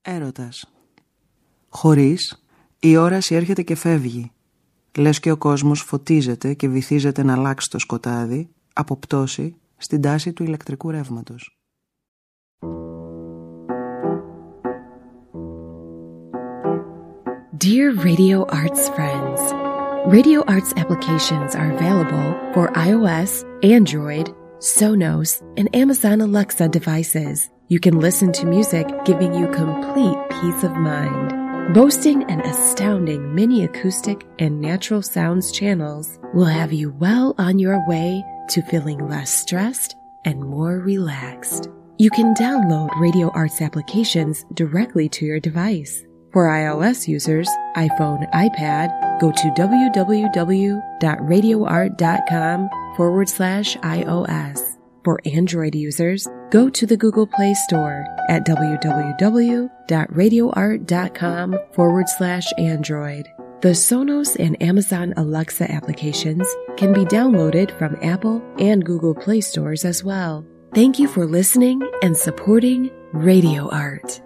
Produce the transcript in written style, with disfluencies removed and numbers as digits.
Έρωτας. Χωρίς, η όραση έρχεται και φεύγει. Λες και ο κόσμος φωτίζεται και βυθίζεται να αλλάξει το σκοτάδι από πτώση στην τάση του ηλεκτρικού ρεύματος. Dear Radio Arts friends, Radio Arts applications are available for iOS, Android, Sonos, and Amazon Alexa devices. You can listen to music giving you complete peace of mind. Boasting an astounding mini acoustic and natural sounds channels will have you well on your way to feeling less stressed and more relaxed. You can download Radio Arts applications directly to your device. For iOS users, iPhone, iPad, go to www.radioart.com/iOS. For Android users, go to the Google Play Store at www.radioart.com/Android. The Sonos and Amazon Alexa applications can be downloaded from Apple and Google Play stores as well. Thank you for listening and supporting Radio Art.